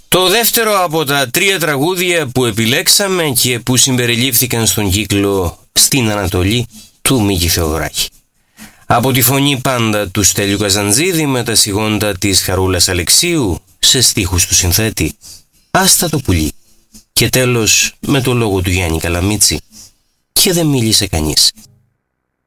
Το δεύτερο από τα 3 τραγούδια που επιλέξαμε και που συμπεριλήφθηκαν στον κύκλο «Στην Ανατολή» του Μίκη Θεοδωράκη. Από τη φωνή πάντα του Στέλιου Καζαντζίδη με τα σιγόντα της Χαρούλας Αλεξίου σε στίχους του συνθέτη «Άστα το πουλί» και τέλος με το λόγο του Γιάννη Καλαμίτση «Και δεν μίλησε κανείς».